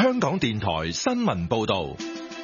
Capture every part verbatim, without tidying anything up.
香港電台新聞報道。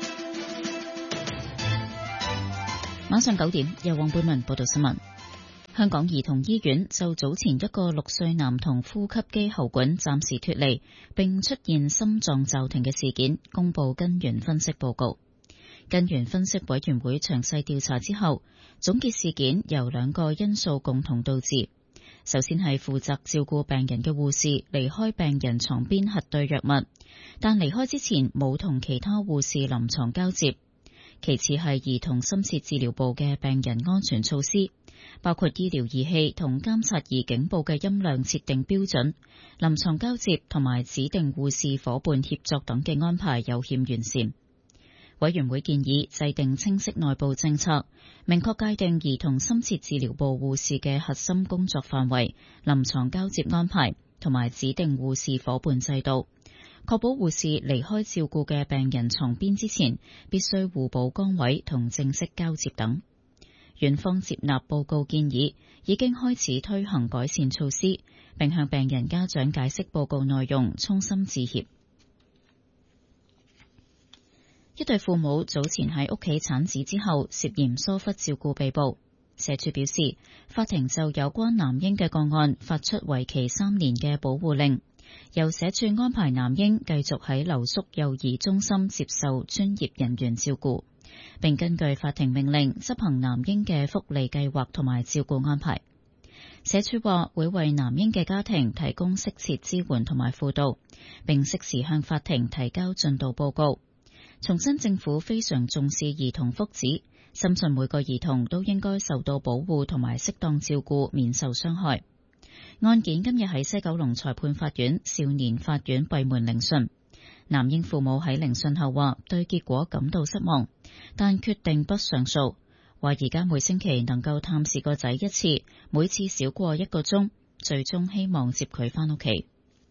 晚上九點，由黃貝文報道新聞。香港兒童醫院就早前一個六歲男童呼吸機喉管暫時脫離並出現心臟驟停嘅事件，公布根源分析報告。根源分析委員會詳細調查之後，總結事件由兩個因素共同導致。首先係負責照顧病人嘅護士離開病人床邊核對藥物，但離開之前冇同其他護士臨床交接。其次係兒童深切治療部嘅病人安全措施，包括醫療儀器同監察儀警報嘅音量設定標準、臨床交接同埋指定護士夥伴協作等嘅安排有欠完善。委員會建議制定清晰內部政策，明確界定兒童深切治療部護士嘅核心工作範圍、臨床交接安排同埋指定護士夥伴制度，確保護士離開照顧嘅病人床邊之前，必須互補崗位同正式交接等。院方接納報告建議，已經開始推行改善措施，並向病人家長解釋報告內容，衷心致歉。一對父母早前喺屋企產子之後涉嫌疏忽照顧被捕，社署表示，法庭就有關男嬰嘅個案發出為期三年嘅保護令，由社署安排男嬰繼續喺留宿幼兒中心接受專業人員照顧，並根據法庭命令執行男嬰嘅福利計劃同埋照顧安排。社署話會為男嬰嘅家庭提供適切支援同埋輔導，並適時向法庭提交進度報告。重申政府非常重視兒童福祉，深信每個兒童都應該受到保護同埋適當照顧，免受傷害。案件今日喺西九龍裁判法院少年法院閉門聆訊。男嬰父母喺聆訊後話對結果感到失望，但決定不上訴，話而家每星期能夠探視個仔一次，每次少過一個鐘，最終希望接佢返屋企。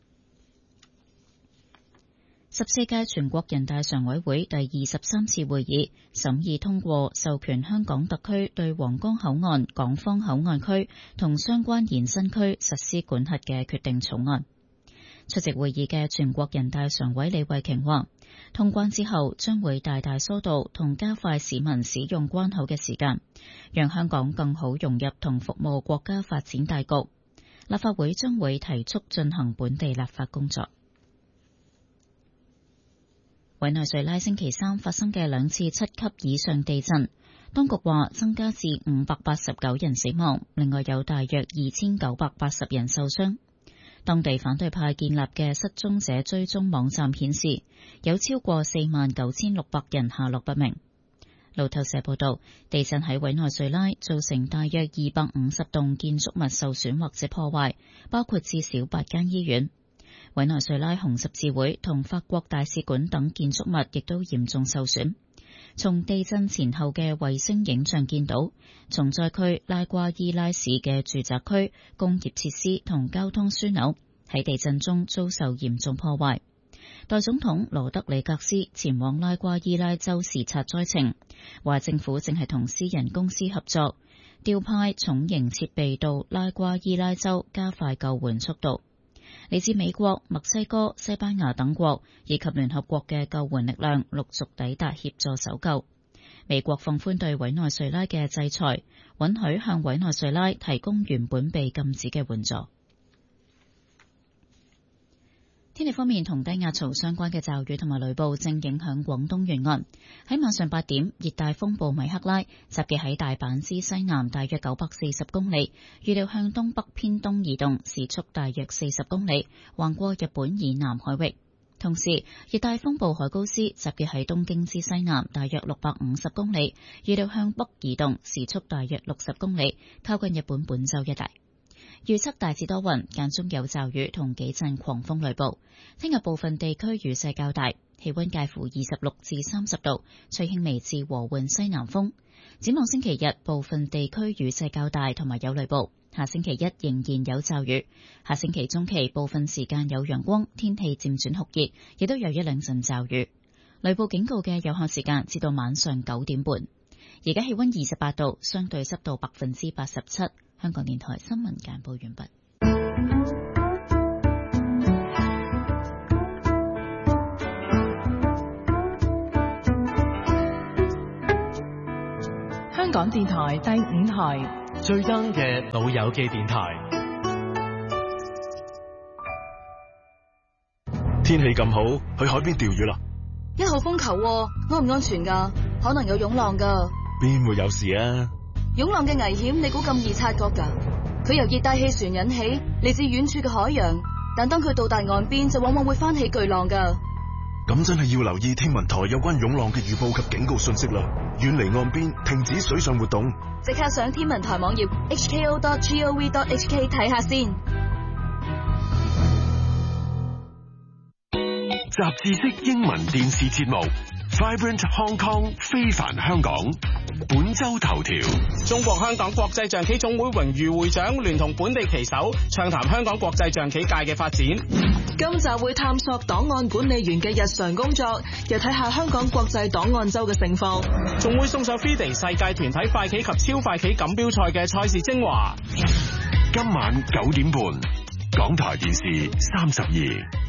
十四屆全國人大常委會第二十三次會議審議通過授權香港特區對皇崗口岸、港方口岸區同相關延伸區實施管轄嘅決定草案。出席會議嘅全國人大常委李慧瓊話，通關之後將會大大疏導同加快市民使用關口嘅時間，讓香港更好融入同服務國家發展大局。立法會將會提速進行本地立法工作。委內瑞拉星期三發生嘅兩次七級以上地震，當局話增加至五百八十九人死亡，另外有大約二千九百八十人受傷。當地反對派建立嘅失蹤者追蹤網站顯示，有超過四萬九千六百人下落不明。路透社報道，地震喺委內瑞拉造成大約二百五十棟建築物受損或者破壞，包括至少八間醫院。委內瑞拉紅十字會同法國大使館等建築物亦都嚴重受損。從地震前後嘅衛星影像見到，重災區拉瓜伊拉市嘅住宅區、工業設施同交通樞紐喺地震中遭受嚴重破壞。代總統羅德里格斯前往拉瓜伊拉州視察災情，話政府正係同私人公司合作，調派重型設備到拉瓜伊拉州，加快救援速度。嚟自美國、墨西哥、西班牙等國以及聯合國嘅救援力量陸續抵達協助搜救。美國放寬對委內瑞拉嘅制裁，允許向委內瑞拉提供原本被禁止嘅援助。天氣方面，同低壓槽相關嘅驟雨同埋雷暴正影響廣東沿岸。喺晚上八點，熱帶風暴米克拉集結喺大阪之西南大約九百四十公里，預料向東北偏東移動，時速大約四十公里，橫過日本以南海域。同時，熱帶風暴海高斯集結喺東京之西南大約六百五十公里，預料向北移動，時速大約六十公里，靠近日本本州一帶。預測大致多雲，間中有驟雨同幾陣狂風雷暴。聽日部分地區雨勢較大，氣溫介乎二十六至三十度，吹輕微至和緩西南風。展望星期日，部分地區雨勢較大同埋有雷暴。下星期一仍然有驟雨，下星期中期部分時間有陽光，天氣漸轉酷熱，亦都有一兩陣驟雨。雷暴警告嘅有效時間至到晚上九點半。而家氣溫二十八度，相對濕度百分之八十七。香港電台新聞簡報完畢。 港電台第五台最 young 嘅老友記電台。 天氣咁好，去海邊釣魚啦！ 一號風球，安唔安全噶？可能有湧浪噶。 邊會有事啊？ 湧浪嘅危險，你估咁易察覺噶？佢由熱帶氣旋引起，嚟自遠處嘅海洋，但當佢到達岸邊，就往往會翻起巨浪噶。 咁真係要留意天文台有關湧浪嘅預報及警告信息啦！遠離岸邊，停止水上活動。 即刻上天文台網頁 h k o dot gov dot h k 睇下先。 雜誌式英文電視節目 Vibrant Hong Kong 非凡香港，本周頭條： 中國香港國際象棋總會榮譽會長聯同本地棋手暢談香港國際象棋界嘅發展。 今集會探索檔案管理員嘅日常工作，又睇下香港國際檔案周嘅盛況。 仲會送上 F I D E 世界團體快棋及超快棋錦標賽嘅賽事精華。 今晚九點半，港台電視三十二。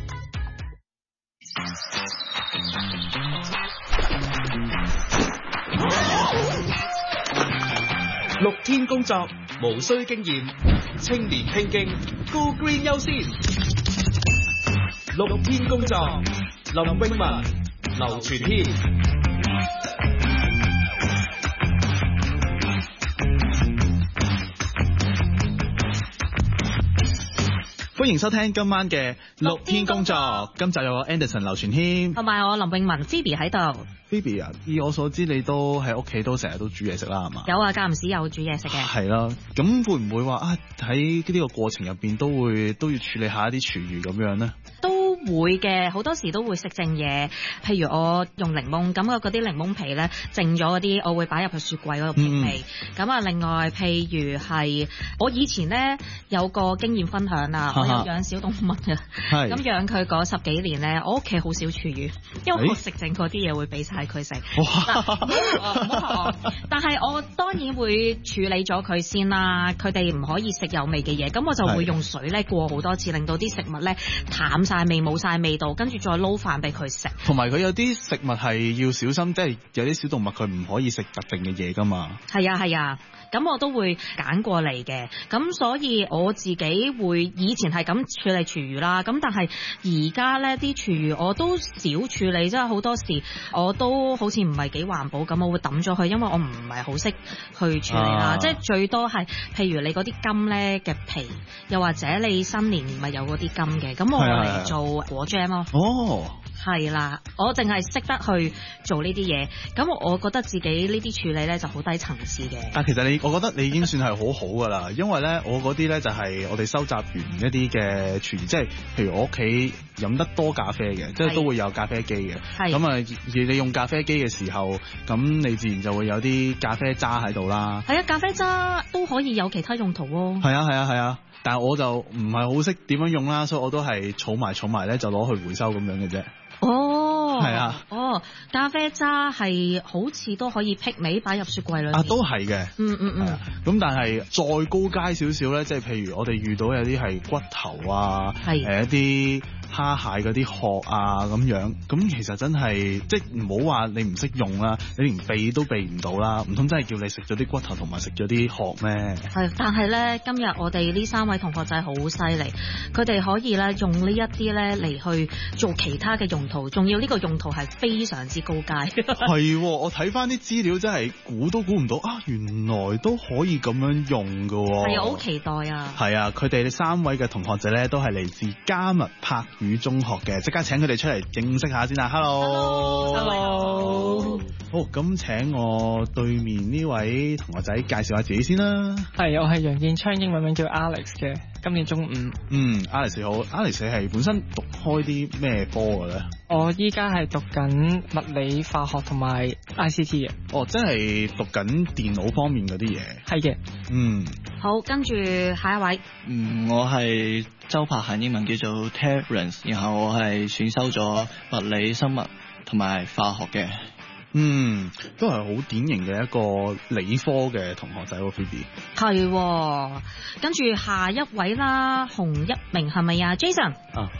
六天工作無需經驗，青年拼勁 Go Green 優先。六天工作，林詠雯、劉全軒。 歡迎收聽今晚嘅六天工作，今集有我 Anderson 劉全軒， 同埋我林詠雯 Phoebe 喺度。 Phoebe 啊，以我所知你都喺屋企都成日都煮嘢食啦，係嘛？ 有啊，間唔時有煮嘢食嘅。係啦，咁會唔會話啊喺呢個過程入邊都會都要處理下一啲廚餘咁樣呢？ 都會嘅，好多時都會食剩嘢，譬如我用檸檬，咁我嗰啲檸檬皮咧剩咗嗰啲，我會擺入去雪櫃嗰度冰味。咁啊、嗯，另外譬如係我以前咧有個經驗分享啊，我有養小動物嘅，咁養佢嗰十幾年咧，我屋企好少廚餘，因為我食剩嗰啲嘢會俾晒佢食。唔好唔好學，但係我當然會處理咗佢先啦。佢哋唔可以食有味嘅嘢，咁我就會用水咧過好多次，令到啲食物咧淡晒味，冇晒味道，跟住再撈飯俾佢食。 同埋佢有啲食物係要小心，即係有啲小動物佢唔可以食特定嘅嘢噶嘛。係啊係啊，咁我都會揀過嚟嘅。咁所以我自己會以前係咁處理廚餘啦。咁但係而家咧啲廚餘我都少處理，即係好多時我都好似唔係幾環保咁，我會抌咗佢，因為我唔係好識去處理啦。啊、即係最多係譬如你嗰啲柑咧嘅皮，又或者你新年咪有嗰啲柑嘅，咁我嚟做果醬咯。哦，係啦，我淨係識得去做呢啲嘢，咁我覺得自己呢啲處理咧就好低層次嘅。 但其實你，我覺得你已經算係好好噶啦，因為咧我嗰啲咧就係我哋收集完一啲嘅廚餘，即係譬如我屋企飲得多咖啡嘅，即係都會有咖啡機嘅。係咁啊，而你用咖啡機嘅時候，咁你自然就會有啲咖啡渣喺度啦。係啊，咖啡渣都可以有其他用途喎。係啊係啊係啊，但係我就唔係好識點樣用啦，所以我都係儲埋儲埋咧，就攞去回收咁樣嘅啫。哦，係啊，哦，咖啡渣係好似都可以辟味擺入雪櫃裏面啊，都係嘅，嗯嗯嗯，咁但係再高階少少咧，即係譬如我哋遇到有啲係骨頭啊，係誒一啲蝦蟹嗰啲殼啊咁樣，咁其實真係即係唔好話你唔識用啦，你連避都避唔到啦，唔通真係叫你食咗啲骨頭同埋食咗啲殼咩？係，但係咧今日我哋呢三位同學仔好犀利，佢哋可以咧用呢一啲咧嚟去做其他嘅用途，仲要呢個用途係非常之高階。係，我睇翻啲資料真係估都估唔到啊！原來都可以咁樣用噶。係啊，好期待啊！係啊，佢哋三位嘅同學仔咧都係嚟自加密柏語中學嘅，即刻請佢哋出嚟認識下先啦。Hello，Hello，好，咁請我對面呢位同學仔介紹下自己先啦。 係，我係楊建昌，英文名叫 Alex 嘅，今年中五。嗯 ，Alex 好 ，Alex 係本身讀開啲咩科嘅咧？ 我依家係讀緊物理、化學同埋 I C T 嘅。哦，真係讀緊電腦方面嗰啲嘢。係嘅。嗯。 好，跟住下一位。 嗯，我係周柏恒，英文叫做 Terence， 然後我係選修咗物理、生物同埋化學嘅。 嗯，都係好典型嘅一個理科嘅同學仔喎 Phoebe。係，跟住下一位啦，洪一鳴係咪啊 Jason？ 啊，係。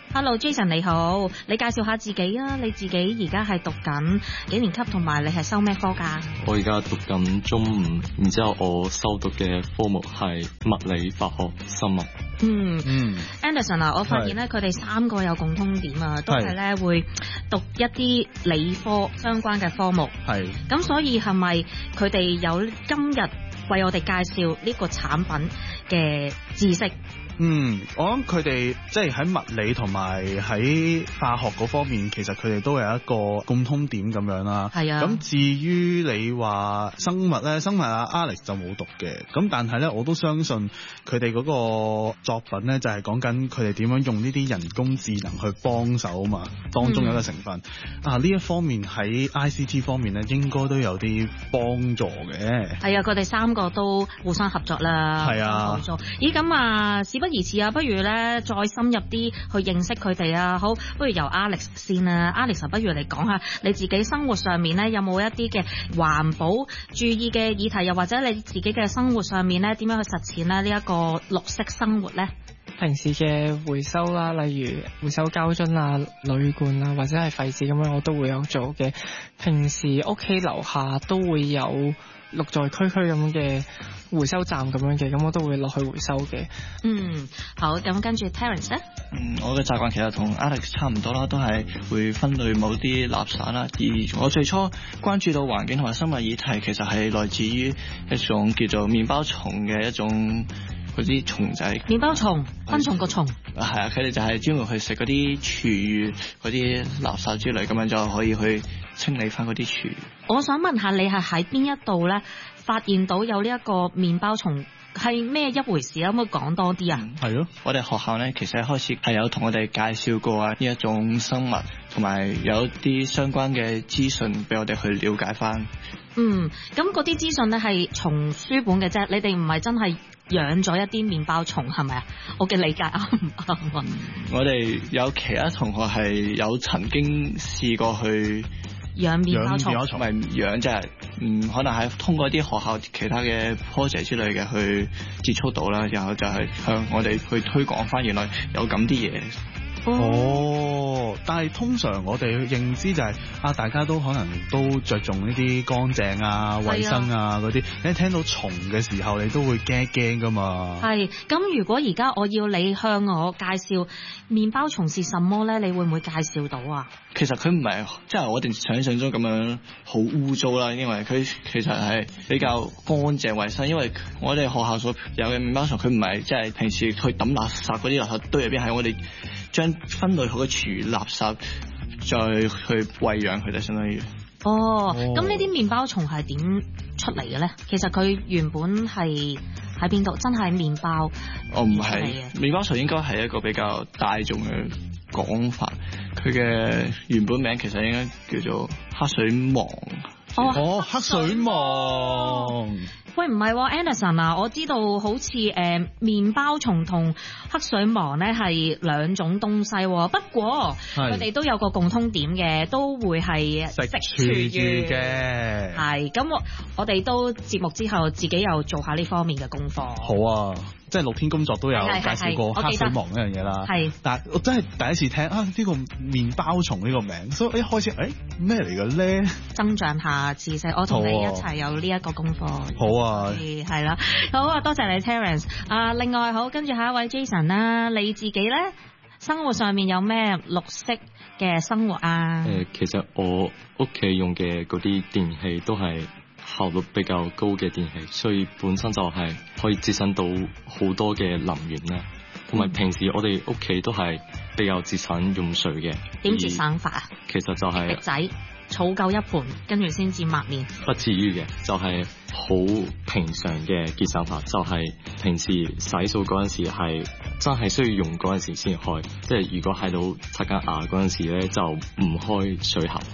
Hello Jason 你好，你介紹下自己啊，你自己而家係讀緊幾年級，同埋你係收咩科㗎？ 我而家讀緊中五，然之後我修讀嘅科目係物理、化學、生物。 嗯嗯 Anderson 啊，我發現咧佢哋三個有共通點啊，都係咧會讀一啲理科相關嘅科目。係。咁所以係咪佢哋有今日為我哋介紹呢個產品嘅知識？ 嗯，我諗佢哋即係喺物理同埋喺化學嗰方面，其實佢哋都有一個共通點咁樣啦。係啊。咁至於你話生物咧，生物啊 Alex 就冇讀嘅。咁但係咧，我都相信佢哋嗰個作品咧，就係講緊佢哋點樣用呢啲人工智能去幫手嘛。當中有一個成分、嗯、啊，呢一方面喺 I C T 方面咧，應該都有啲幫助嘅。係啊，佢哋三個都互相合作啦。係啊。咦，咁啊，事不宜遲啊，不如咧再深入啲去認識佢哋啊。好，不如由 Alex 先啊。Alex 不如嚟講下你自己生活上面咧有冇一啲嘅環保注意嘅議題，又或者你自己嘅生活上面咧點樣去實踐咧呢一個綠色生活咧？ 平時嘅回收啦，例如回收膠樽啊、鋁罐啊，或者係廢紙咁樣，我都會有做嘅。平時屋企樓下都會有綠在區區咁嘅回收站咁樣嘅，咁我都會落去回收嘅。 嗯，好，咁跟住 Terence 咧？ 嗯，我嘅習慣其實同 Alex 差唔多啦，都係會分類某啲垃圾啦。而我最初關注到環境同埋生物議題，其實係來自於一種叫做麵包蟲嘅一種嗰啲蟲仔。麵包蟲，昆蟲個蟲。 係啊，佢哋就係專門去食嗰啲廚餘、嗰啲垃圾之類，咁樣就可以去清理翻嗰啲廚餘。 我想問下你係喺邊一度咧發現到有呢一個麵包蟲？係咩一回事啊？可唔可以講多啲啊？ 係咯，我哋學校咧其實一開始係有同我哋介紹過啊呢一種生物，同埋有一啲相關嘅資訊俾我哋去了解翻。 嗯，咁嗰啲資訊咧係從書本嘅啫，你哋唔係真係養咗一啲麵包蟲係咪啊？我嘅理解啱唔啱啊？ 我哋有其他同學係有曾經試過去養麵包蟲， 唔係養即係，嗯，可能係通過啲學校其他嘅 project 之類嘅去接觸到啦，然後就係向我哋去推廣翻，原來有咁啲嘢。 哦，但係通常我哋認知就係、是、啊，大家都可能都着重呢啲乾淨啊、衛生啊嗰啲。你聽到蟲嘅時候，你都會驚驚噶嘛。係， 咁如果而家我要你向我介紹麵包蟲是什麼咧，你會唔會介紹到啊？ 其實佢唔係即係我哋想象中咁樣好污糟啦，因為佢其實係比較乾淨衛生。因為我哋學校所有嘅麵包蟲，佢唔係即係平時去抌垃圾嗰啲垃圾堆入邊，係我哋將分類好嘅廚餘垃圾再去餵養佢哋，相當於。 哦，咁呢啲麵包蟲係點出嚟嘅咧？其實佢原本係喺邊度？真係麵包？ 哦，唔係，麵包蟲應該係一個比較大眾嘅講法。佢嘅原本名其實應該叫做黑水虻。 哦， 哦，黑水虻。 喂，唔係喎 Anderson 啊，我知道好似誒、呃、麵包蟲同黑水虻咧係兩種東西喎，不過佢哋都有個共通點嘅，都會係食廚餘嘅。係，咁我我哋都節目之後自己又做下呢方面嘅功課。好啊，即係六天工作都有介紹過黑水虻呢樣嘢啦。係，但係我真係第一次聽啊呢、呢個麵包蟲呢個名，所以一開始誒咩嚟嘅咧？增長下知識，我同你一齊有呢一個功課。 好啊。 係啦，好啊，多謝你 Terence。啊，另外好，跟住下一位 Jason 啦，你自己咧生活上面有咩綠色嘅生活啊？ 誒、呃，其實我屋企用嘅嗰啲電器都係效率比較高嘅電器，所以本身就係可以節省到好多嘅能源啦。同埋平時我哋屋企都係比較節省用水嘅。點節省法啊？其實就係、是、 仔儲夠一盤，跟住先至抹面。 不至於嘅，就係、是。好平常嘅節省法，就係、是、平時洗掃嗰陣時係真係需要用嗰陣時先開，即係如果喺到刷緊牙嗰陣時咧就唔開水喉。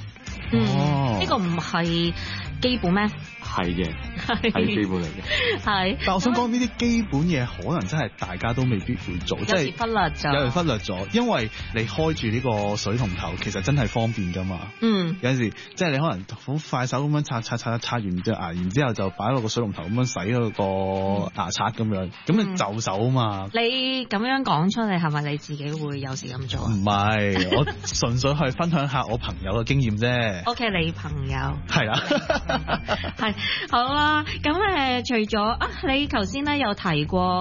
嗯，呢個唔係基本咩？ 係嘅，係基本嚟嘅。 係。 但我想講呢啲基本嘢，可能真係大家都未必會做，即係忽略咗。 有人忽略咗，因為你開住呢個水龍頭，其實真係方便㗎嘛。 嗯。 有陣時即係你可能好快手咁樣刷刷刷刷完隻牙，然之後就擺落個水龍頭咁樣洗嗰個牙刷咁樣，咁你就手啊嘛。 你咁樣講出嚟，係咪你自己會有時咁做啊？ 唔係，我純粹係分享下我朋友嘅經驗啫。 O K， 你朋友係啦， 係好啦。咁誒，除咗啊，你頭先咧有提過。